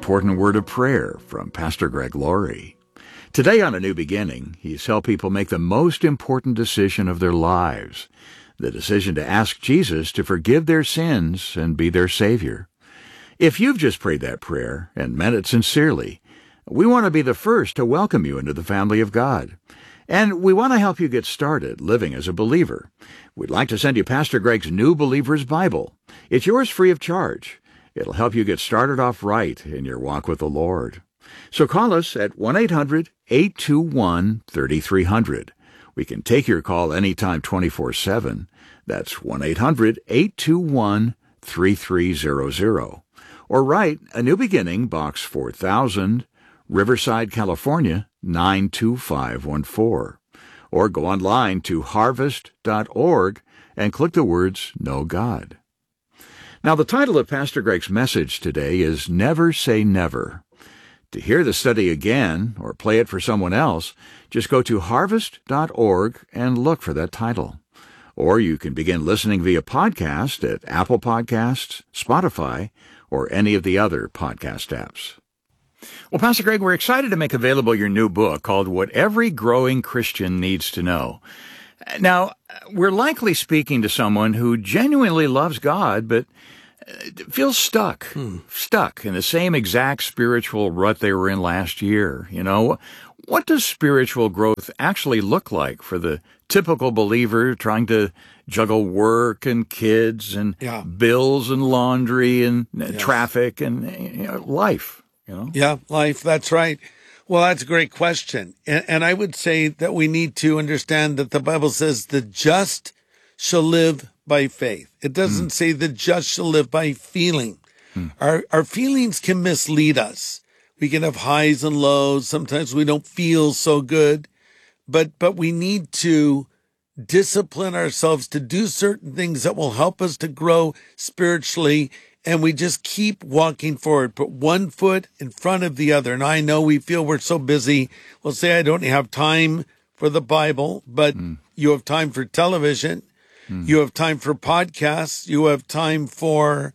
important word of prayer from Pastor Greg Laurie. Today on A New Beginning, he's helped people make the most important decision of their lives, the decision to ask Jesus to forgive their sins and be their Savior. If you've just prayed that prayer and meant it sincerely, we want to be the first to welcome you into the family of God. And we want to help you get started living as a believer. We'd like to send you Pastor Greg's New Believer's Bible. It's yours free of charge. It'll help you get started off right in your walk with the Lord. So call us at 1-800-821-3300. We can take your call anytime 24/7. That's 1-800-821-3300. Or write A New Beginning, Box 4000, Riverside, California, 92514. Or go online to harvest.org and click the words Know God. Now, the title of Pastor Greg's message today is Never Say Never. To hear the study again or play it for someone else, just go to harvest.org and look for that title. Or you can begin listening via podcast at Apple Podcasts, Spotify, or any of the other podcast apps. Well, Pastor Greg, we're excited to make available your new book called What Every Growing Christian Needs to Know. Now, we're likely speaking to someone who genuinely loves God, but feels stuck in the same exact spiritual rut they were in last year. You know, what does spiritual growth actually look like for the typical believer trying to juggle work and kids and bills and laundry and traffic and life? Yeah, life. That's right. Well, that's a great question. And I would say that we need to understand that the Bible says the just shall live by faith. It doesn't say the just shall live by feeling. Our feelings can mislead us. We can have highs and lows. Sometimes we don't feel so good, but we need to discipline ourselves to do certain things that will help us to grow spiritually. And we just keep walking forward, put one foot in front of the other. And I know we feel we're so busy. We'll say, I don't have time for the Bible, but you have time for television. You have time for podcasts. You have time for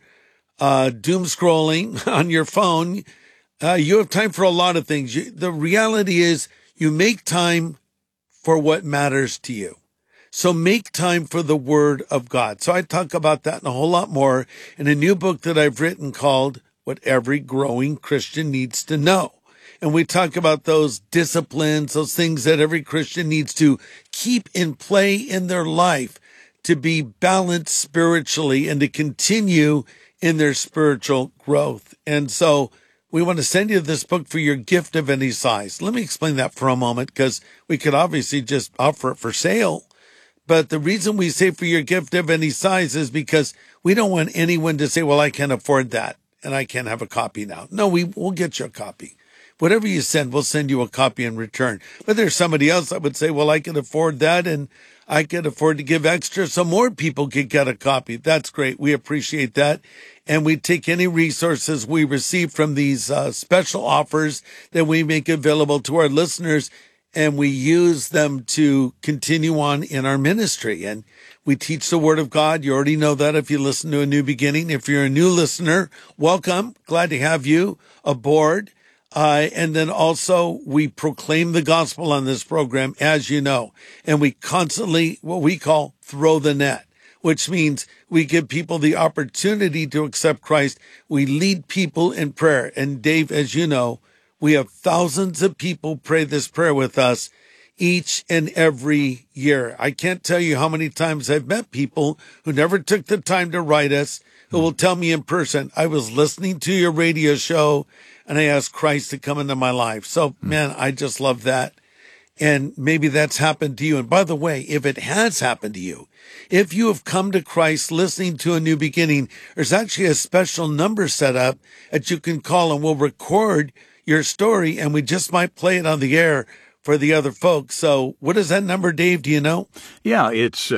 doom scrolling on your phone. You have time for a lot of things. The reality is you make time for what matters to you. So make time for the Word of God. So I talk about that and a whole lot more in a new book that I've written called What Every Growing Christian Needs to Know. And we talk about those disciplines, those things that every Christian needs to keep in play in their life to be balanced spiritually and to continue in their spiritual growth. And so we want to send you this book for your gift of any size. Let me explain that for a moment, because we could obviously just offer it for sale. But the reason we say for your gift of any size is because we don't want anyone to say, well, I can't afford that and I can't have a copy now. No, we'll get you a copy. Whatever you send, we'll send you a copy in return. But there's somebody else that would say, well, I can afford that and I could afford to give extra so more people could get a copy. That's great. We appreciate that. And we take any resources we receive from these special offers that we make available to our listeners, and we use them to continue on in our ministry. And we teach the Word of God. You already know that if you listen to A New Beginning. If you're a new listener, welcome. Glad to have you aboard. And then also we proclaim the gospel on this program, as you know, and we constantly, what we call, throw the net, which means we give people the opportunity to accept Christ. We lead people in prayer. And Dave, as you know, we have thousands of people pray this prayer with us each and every year. I can't tell you how many times I've met people who never took the time to write us, who will tell me in person, I was listening to your radio show and I asked Christ to come into my life. So, man, I just love that. And maybe that's happened to you. And by the way, if it has happened to you, if you have come to Christ listening to A New Beginning, there's actually a special number set up that you can call and we'll record your story, and we just might play it on the air for the other folks. So what is that number, Dave? Do you know? Yeah, it's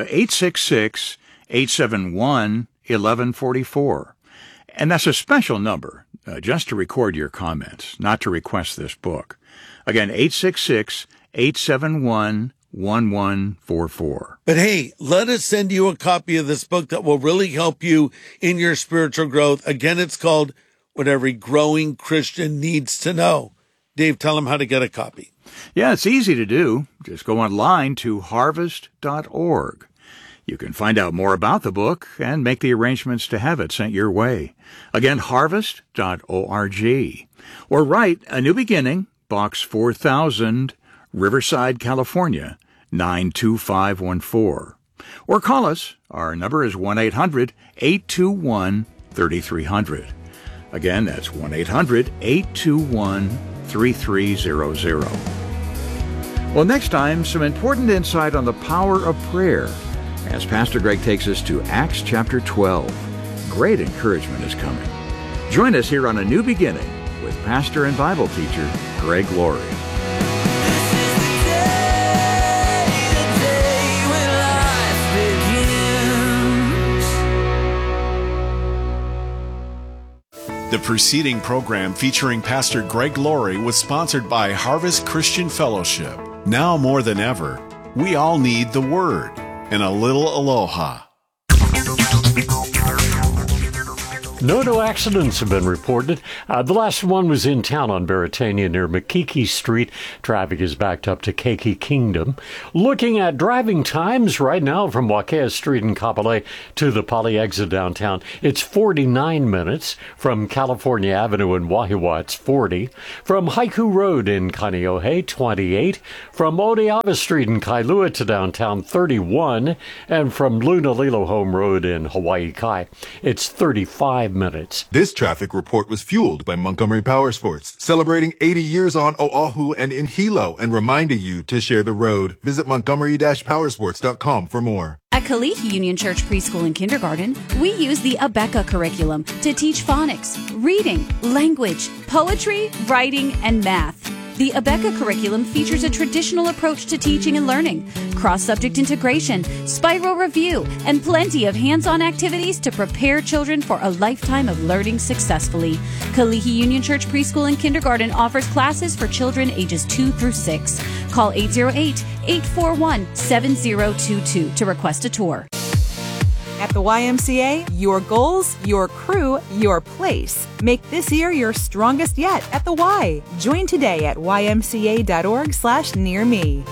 866-871-1144. And that's a special number, just to record your comments, not to request this book. Again, 866-871-1144. But hey, let us send you a copy of this book that will really help you in your spiritual growth. Again, it's called what every growing Christian needs to know. Dave, tell them how to get a copy. Yeah, it's easy to do. Just go online to harvest.org. You can find out more about the book and make the arrangements to have it sent your way. Again, harvest.org. Or write A New Beginning, Box 4000, Riverside, California, 92514. Or call us. Our number is 1-800-821-3300. Again, that's 1-800-821-3300. Well, next time, some important insight on the power of prayer as Pastor Greg takes us to Acts chapter 12. Great encouragement is coming. Join us here on A New Beginning with pastor and Bible teacher Greg Laurie. The preceding program featuring Pastor Greg Laurie was sponsored by Harvest Christian Fellowship. Now more than ever, we all need the Word and a little aloha. No accidents have been reported. The last one was in town on Beretania near Makiki Street. Traffic is backed up to Keiki Kingdom. Looking at driving times right now from Wakea Street in Kapolei to the Poly exit downtown, it's 49 minutes. From California Avenue in Wahiawa, it's 40. From Haiku Road in Kaneohe, 28. From Oneava Street in Kailua to downtown, 31. And from Lunalilo Home Road in Hawaii Kai, it's 35 minutes. This traffic report was fueled by Montgomery Powersports, celebrating 80 years on Oahu and in Hilo, and reminding you to share the road. Visit montgomery-powersports.com for more. At Kalihi Union Church Preschool and Kindergarten, we use the Abeka curriculum to teach phonics, reading, language, poetry, writing, and math. The Abeka curriculum features a traditional approach to teaching and learning, cross-subject integration, spiral review, and plenty of hands-on activities to prepare children for a lifetime of learning successfully. Kalihi Union Church Preschool and Kindergarten offers classes for children ages 2 through 6. Call 808-841-7022 to request a tour. At the YMCA, your goals, your crew, your place. Make this year your strongest yet at the Y. Join today at ymca.org/nearme.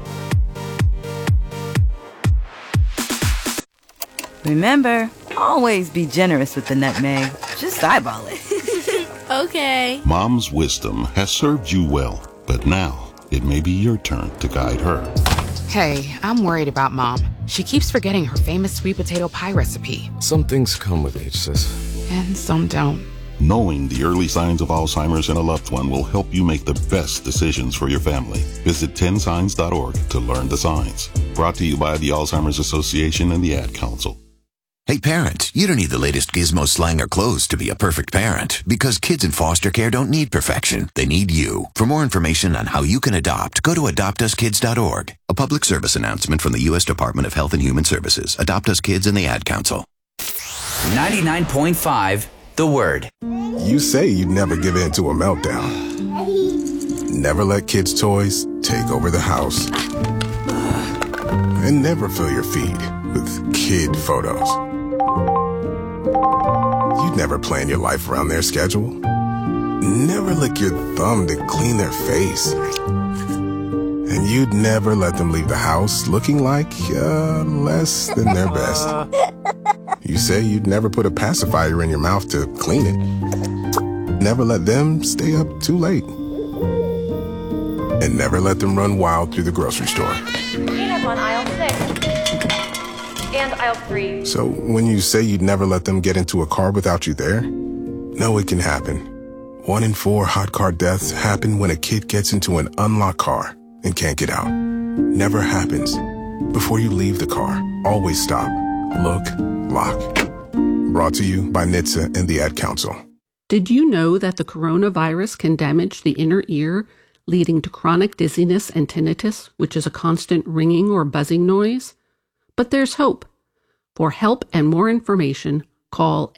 Remember, always be generous with the nutmeg. Just eyeball it. Okay. Mom's wisdom has served you well, but now it may be your turn to guide her. Hey, I'm worried about Mom. She keeps forgetting her famous sweet potato pie recipe. Some things come with age, sis. And some don't. Knowing the early signs of Alzheimer's in a loved one will help you make the best decisions for your family. Visit 10signs.org to learn the signs. Brought to you by the Alzheimer's Association and the Ad Council. Hey parent, you don't need the latest gizmo, slang, or clothes to be a perfect parent, because kids in foster care don't need perfection. They need you. For more information on how you can adopt, go to adoptuskids.org. A public service announcement from the U.S. Department of Health and Human Services, Adopt Us Kids, and the Ad Council. 99.5, The Word. You say you'd never give in to a meltdown. Never let kids' toys take over the house. And never fill your feed with kid photos. You'd never plan your life around their schedule. Never lick your thumb to clean their face. And you'd never let them leave the house looking like less than their best. You say you'd never put a pacifier in your mouth to clean it. Never let them stay up too late. And never let them run wild through the grocery store. We have on aisle 6 and aisle 3. So when you say you'd never let them get into a car without you there, no, it can happen. 1 in 4 hot car deaths happen when a kid gets into an unlocked car and can't get out. Never happens. Before you leave the car, always stop, look, lock. Brought to you by NHTSA and the Ad Council. Did you know that the coronavirus can damage the inner ear, leading to chronic dizziness and tinnitus, which is a constant ringing or buzzing noise? But there's hope. For help and more information, call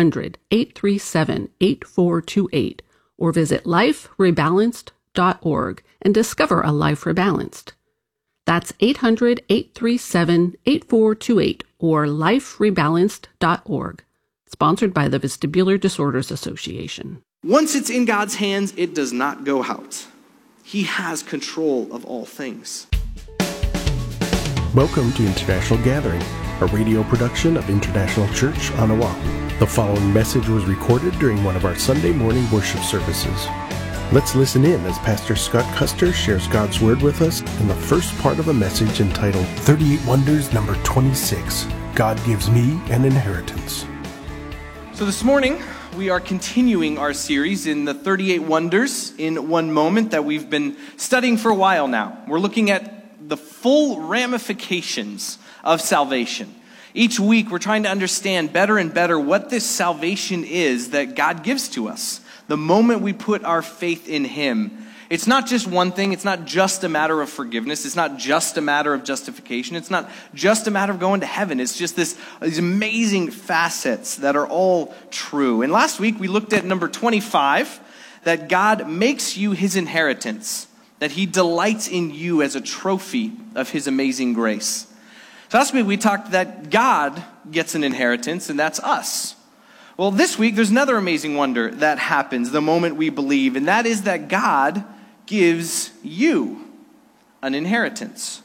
800-837-8428 or visit liferebalanced.org and discover a life rebalanced. That's 800-837-8428 or liferebalanced.org. sponsored by the Vestibular Disorders Association. Once it's in God's hands, it does not go out. He has control of all things. Welcome to International Gathering, a radio production of International Church on Oahu. The following message was recorded during one of our Sunday morning worship services. Let's listen in as Pastor Scott Custer shares God's Word with us in the first part of a message entitled 38 Wonders, number 26, God Gives Me an Inheritance. So this morning, we are continuing our series in the 38 Wonders in One Moment that we've been studying for a while now. We're looking at the full ramifications of salvation. Each week, we're trying to understand better and better what this salvation is that God gives to us. The moment we put our faith in Him, it's not just one thing. It's not just a matter of forgiveness. It's not just a matter of justification. It's not just a matter of going to heaven. It's just these amazing facets that are all true. And last week we looked at number 25, that God makes you His inheritance, that He delights in you as a trophy of His amazing grace. So last week we talked that God gets an inheritance, and that's us. Well, this week there's another amazing wonder that happens the moment we believe, and that is that God gives you an inheritance.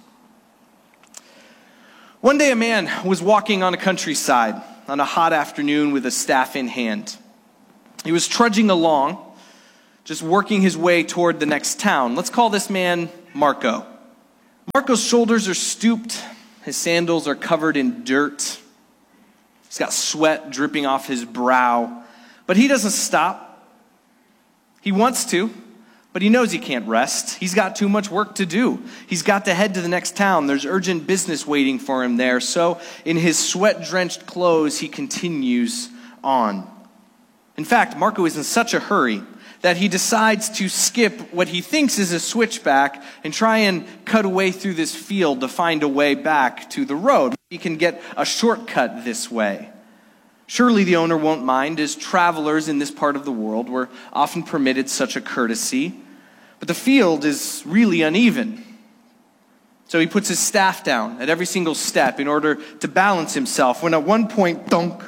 One day a man was walking on a countryside on a hot afternoon with a staff in hand. He was trudging along, just working his way toward the next town. Let's call this man Marco. Marco's shoulders are stooped. His sandals are covered in dirt. He's got sweat dripping off his brow. But he doesn't stop. He wants to, but he knows he can't rest. He's got too much work to do. He's got to head to the next town. There's urgent business waiting for him there. So in his sweat-drenched clothes, he continues on. In fact, Marco is in such a hurry that he decides to skip what he thinks is a switchback and try and cut away through this field to find a way back to the road. He can get a shortcut this way. Surely the owner won't mind, as travelers in this part of the world were often permitted such a courtesy. But the field is really uneven. So he puts his staff down at every single step in order to balance himself, when at one point, thunk,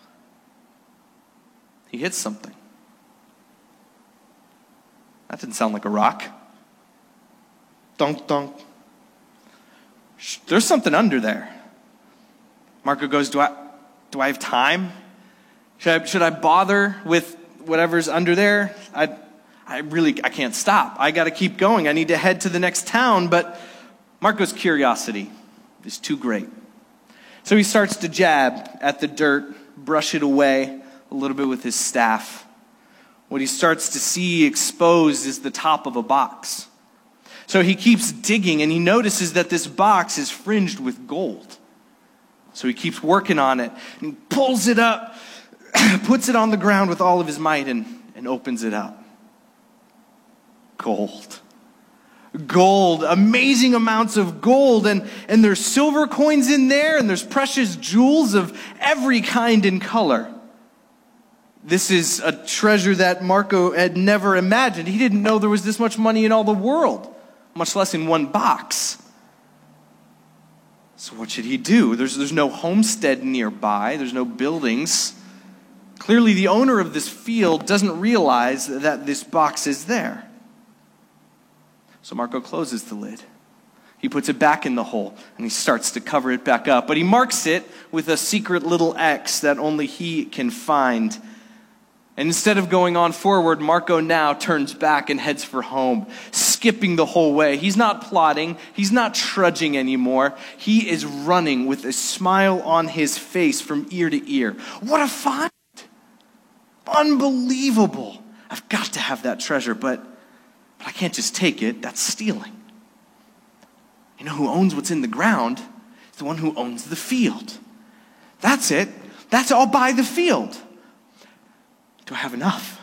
he hits something. That didn't sound like a rock. Dunk, dunk. There's something under there. Marco goes, Do I have time? Should I bother with whatever's under there? I can't stop. I got to keep going. I need to head to the next town. But Marco's curiosity is too great. So he starts to jab at the dirt, brush it away a little bit with his staff. What he starts to see exposed is the top of a box. So he keeps digging, and he notices that this box is fringed with gold. So he keeps working on it, and he pulls it up, puts it on the ground with all of his might, and opens it up. Gold. Gold. Amazing amounts of gold. And there's silver coins in there, and there's precious jewels of every kind and color. This is a treasure that Marco had never imagined. He didn't know there was this much money in all the world, much less in one box. So what should he do? There's no homestead nearby. There's no buildings. Clearly, the owner of this field doesn't realize that this box is there. So Marco closes the lid. He puts it back in the hole, and he starts to cover it back up. But he marks it with a secret little X that only he can find. And instead of going on forward, Marco now turns back and heads for home, skipping the whole way. He's not plodding. He's not trudging anymore. He is running with a smile on his face from ear to ear. What a find! Unbelievable. I've got to have that treasure, but I can't just take it. That's stealing. You know who owns what's in the ground? It's the one who owns the field. That's it. That's all by the field. Do I have enough?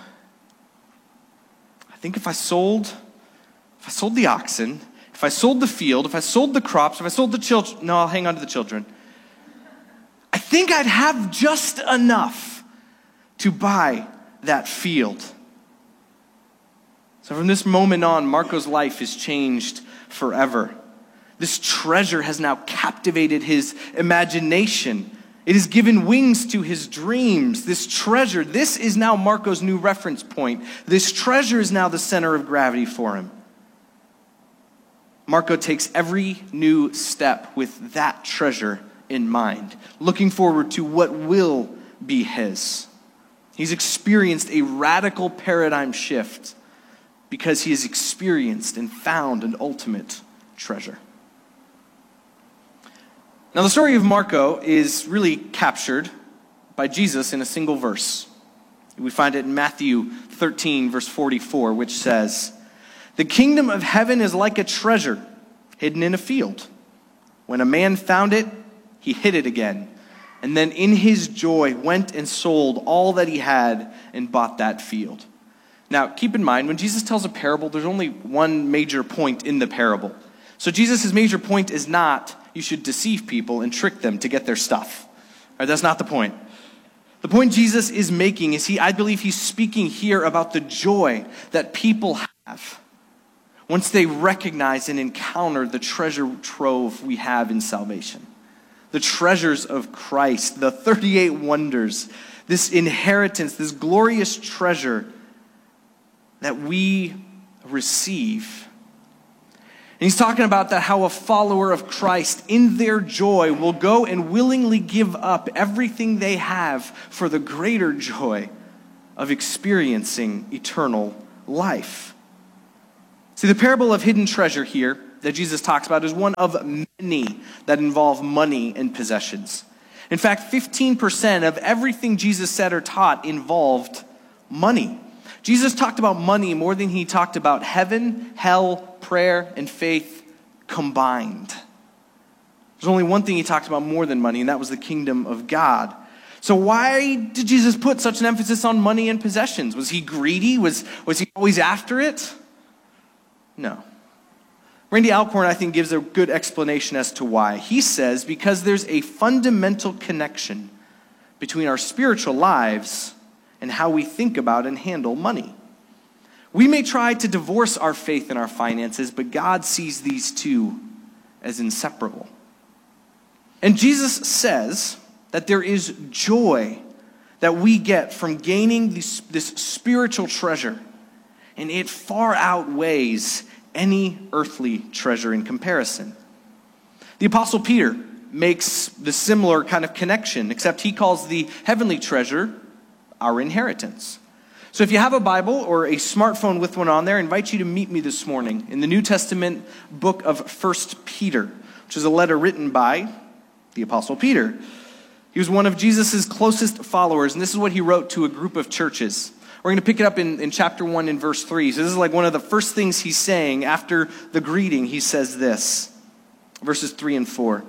I think if I sold the oxen, if I sold the field, if I sold the crops, if I sold the children, no, I'll hang on to the children. I think I'd have just enough to buy that field. So from this moment on, Marco's life is changed forever. This treasure has now captivated his imagination, It has given wings to his dreams. This treasure, this is now Marco's new reference point. This treasure is now the center of gravity for him. Marco takes every new step with that treasure in mind, looking forward to what will be his. He's experienced a radical paradigm shift because he has experienced and found an ultimate treasure. Now, the story of Marco is really captured by Jesus in a single verse. We find it in Matthew 13, verse 44, which says, "The kingdom of heaven is like a treasure hidden in a field. When a man found it, he hid it again, and then in his joy went and sold all that he had and bought that field." Now, keep in mind, when Jesus tells a parable, there's only one major point in the parable. So Jesus' major point is not you should deceive people and trick them to get their stuff. All right, that's not the point. The point Jesus is making is I believe he's speaking here about the joy that people have once they recognize and encounter the treasure trove we have in salvation. The treasures of Christ, the 38 wonders, this inheritance, this glorious treasure that we receive. And he's talking about that how a follower of Christ in their joy will go and willingly give up everything they have for the greater joy of experiencing eternal life. See, the parable of hidden treasure here that Jesus talks about is one of many that involve money and possessions. In fact, 15% of everything Jesus said or taught involved money. Jesus talked about money more than he talked about heaven, hell, prayer, and faith combined. There's only one thing he talked about more than money, and that was the kingdom of God. So why did Jesus put such an emphasis on money and possessions? Was he greedy? Was he always after it? No. Randy Alcorn, I think, gives a good explanation as to why. He says, because there's a fundamental connection between our spiritual lives and how we think about and handle money. We may try to divorce our faith and our finances, but God sees these two as inseparable. And Jesus says that there is joy that we get from gaining this spiritual treasure, and it far outweighs any earthly treasure in comparison. The Apostle Peter makes the similar kind of connection, except he calls the heavenly treasure our inheritance. So if you have a Bible or a smartphone with one on there, I invite you to meet me this morning in the New Testament book of 1 Peter, which is a letter written by the Apostle Peter. He was one of Jesus' closest followers, and this is what he wrote to a group of churches. We're going to pick it up in chapter 1 and verse 3. So this is like one of the first things he's saying after the greeting. He says this, verses 3 and 4.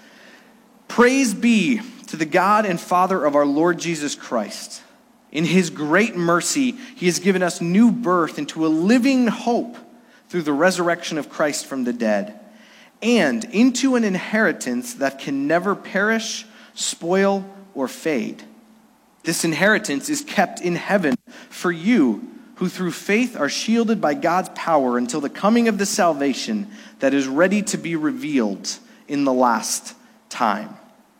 "Praise be to the God and Father of our Lord Jesus Christ. In his great mercy, he has given us new birth into a living hope through the resurrection of Christ from the dead, and into an inheritance that can never perish, spoil, or fade. This inheritance is kept in heaven for you, who through faith are shielded by God's power until the coming of the salvation that is ready to be revealed in the last time."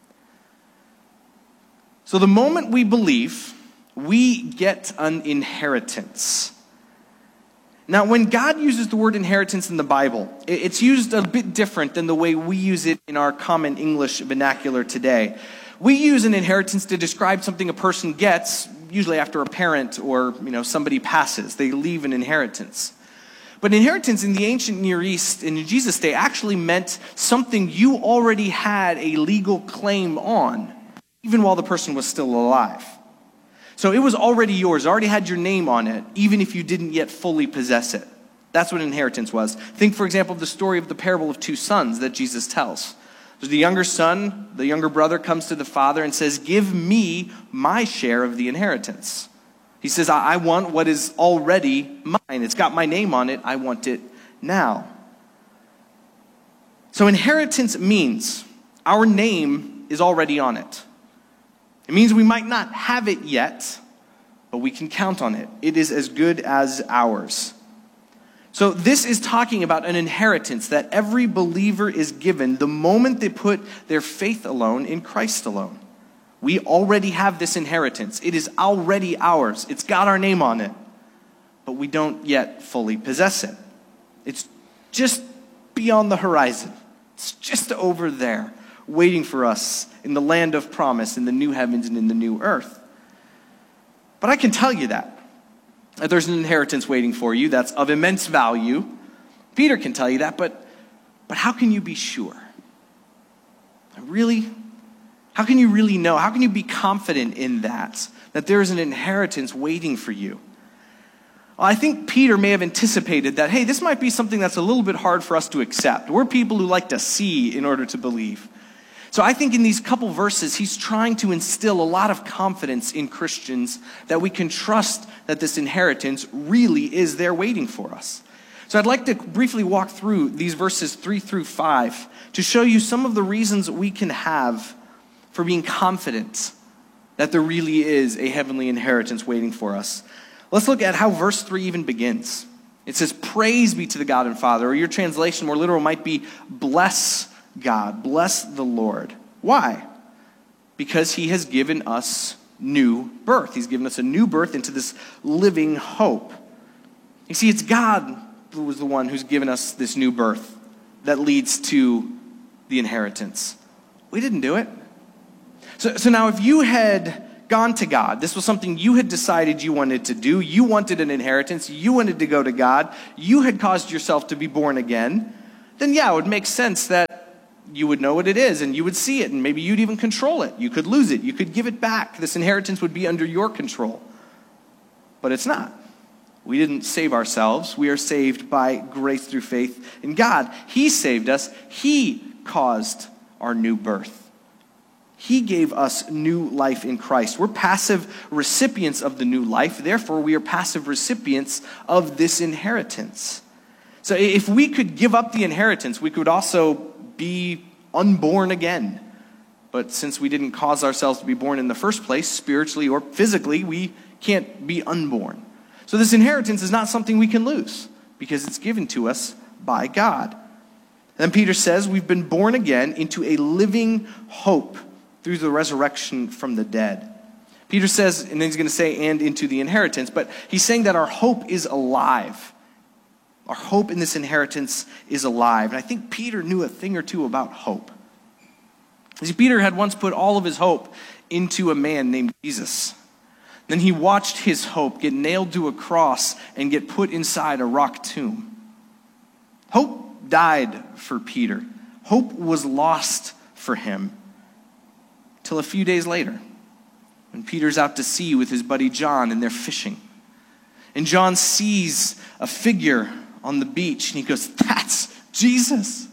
So the moment we believe, we get an inheritance. Now, when God uses the word inheritance in the Bible, it's used a bit different than the way we use it in our common English vernacular today. We use an inheritance to describe something a person gets, usually after a parent or somebody passes. They leave an inheritance. But inheritance in the ancient Near East, in Jesus' day, actually meant something you already had a legal claim on, even while the person was still alive. So it was already yours, already had your name on it, even if you didn't yet fully possess it. That's what inheritance was. Think, for example, of the story of the parable of two sons that Jesus tells. There's the younger son, the younger brother comes to the father and says, "Give me my share of the inheritance." He says, I want what is already mine. It's got my name on it. I want it now. So inheritance means our name is already on it. It means we might not have it yet, but we can count on it. It is as good as ours. So this is talking about an inheritance that every believer is given the moment they put their faith alone in Christ alone. We already have this inheritance. It is already ours. It's got our name on it. But we don't yet fully possess it. It's just beyond the horizon. It's just over there, waiting for us in the land of promise, in the new heavens and in the new earth. But I can tell you that there's an inheritance waiting for you that's of immense value. Peter can tell you that, but how can you be sure? Really? How can you really know? How can you be confident in that there is an inheritance waiting for you? Well, I think Peter may have anticipated that, hey, this might be something that's a little bit hard for us to accept. We're people who like to see in order to believe. So I think in these couple verses, he's trying to instill a lot of confidence in Christians that we can trust that this inheritance really is there waiting for us. So I'd like to briefly walk through these verses 3 through 5 to show you some of the reasons we can have for being confident that there really is a heavenly inheritance waiting for us. Let's look at how verse 3 even begins. It says, "Praise be to the God and Father," or your translation, more literal, might be, "Bless God, bless the Lord." Why? Because he has given us new birth. He's given us a new birth into this living hope. You see, it's God who was the one who's given us this new birth that leads to the inheritance. We didn't do it. So now if you had gone to God, this was something you had decided you wanted to do, you wanted an inheritance, you wanted to go to God, you had caused yourself to be born again, then yeah, it would make sense that you would know what it is and you would see it and maybe you'd even control it. You could lose it. You could give it back. This inheritance would be under your control. But it's not. We didn't save ourselves. We are saved by grace through faith in God. He saved us. He caused our new birth. He gave us new life in Christ. We're passive recipients of the new life. Therefore, we are passive recipients of this inheritance. So if we could give up the inheritance, we could also be unborn again. But since we didn't cause ourselves to be born in the first place, spiritually or physically, we can't be unborn. So this inheritance is not something we can lose because it's given to us by God. Then Peter says we've been born again into a living hope through the resurrection from the dead. Peter says, and then he's going to say, and into the inheritance, but he's saying that our hope is alive. Our hope in this inheritance is alive. And I think Peter knew a thing or two about hope. See, Peter had once put all of his hope into a man named Jesus. Then he watched his hope get nailed to a cross and get put inside a rock tomb. Hope died for Peter. Hope was lost for him till a few days later when Peter's out to sea with his buddy John and they're fishing. And John sees a figure on the beach and he goes, "That's Jesus."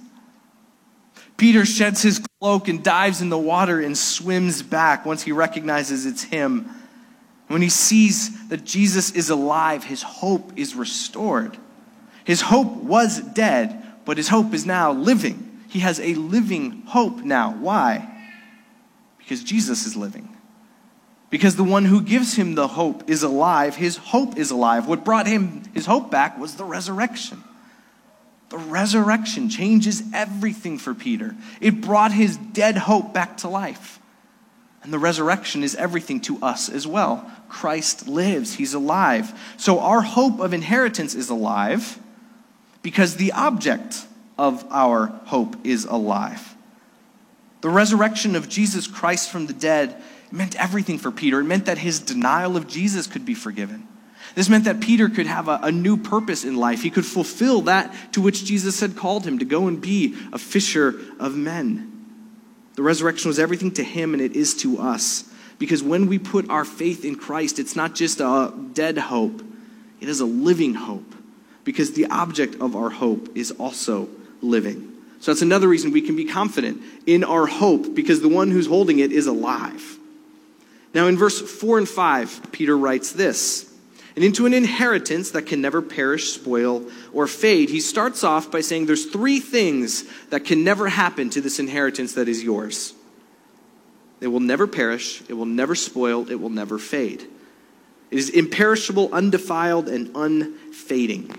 Peter sheds his cloak and dives in the water and swims back once he recognizes it's him. When he sees that Jesus is alive, his hope is restored. His hope was dead, but his hope is now living. He has a living hope now. Why? Because Jesus is living. Because the one who gives him the hope is alive. His hope is alive. What brought him his hope back was the resurrection. The resurrection changes everything for Peter. It brought his dead hope back to life. And the resurrection is everything to us as well. Christ lives. He's alive. So our hope of inheritance is alive because the object of our hope is alive. The resurrection of Jesus Christ from the dead meant everything for Peter. It meant that his denial of Jesus could be forgiven. This meant that Peter could have a new purpose in life. He could fulfill that to which Jesus had called him, to go and be a fisher of men. The resurrection was everything to him, and it is to us. Because when we put our faith in Christ, it's not just a dead hope. It is a living hope. Because the object of our hope is also living. So that's another reason we can be confident in our hope, because the one who's holding it is alive. Now in verse 4 and 5, Peter writes this. And into an inheritance that can never perish, spoil, or fade. He starts off by saying there's 3 things that can never happen to this inheritance that is yours. It will never perish, it will never spoil, it will never fade. It is imperishable, undefiled, and unfading.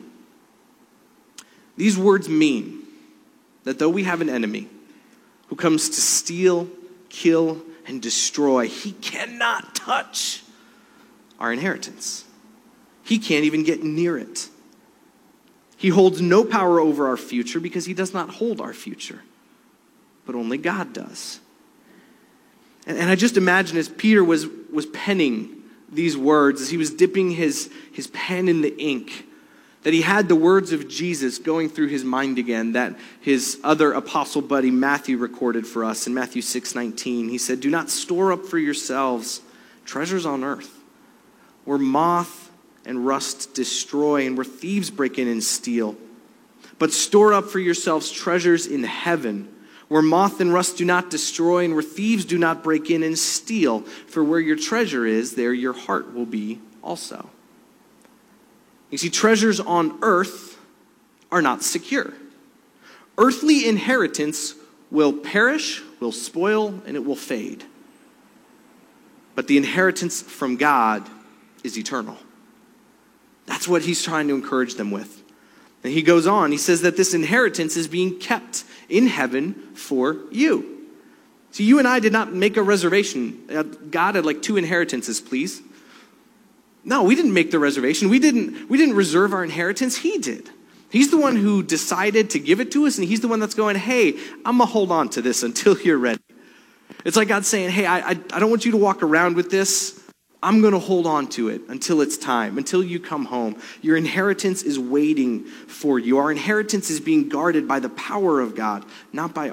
These words mean that though we have an enemy who comes to steal, kill, and destroy. He cannot touch our inheritance. He can't even get near it. He holds no power over our future because he does not hold our future, but only God does. And I just imagine as Peter was penning these words, as he was dipping his pen in the ink, that he had the words of Jesus going through his mind again that his other apostle buddy Matthew recorded for us in Matthew 6:19. He said, "Do not store up for yourselves treasures on earth, where moth and rust destroy and where thieves break in and steal. But store up for yourselves treasures in heaven, where moth and rust do not destroy and where thieves do not break in and steal. For where your treasure is, there your heart will be also." You see, treasures on earth are not secure. Earthly inheritance will perish, will spoil, and it will fade. But the inheritance from God is eternal. That's what he's trying to encourage them with. And he goes on, he says that this inheritance is being kept in heaven for you. See, you and I did not make a reservation. God, I'd like 2 inheritances, please. No, we didn't make the reservation. We didn't reserve our inheritance. He did. He's the one who decided to give it to us, and he's the one that's going, hey, I'm going to hold on to this until you're ready. It's like God saying, hey, I don't want you to walk around with this. I'm going to hold on to it until it's time, until you come home. Your inheritance is waiting for you. Our inheritance is being guarded by the power of God, not by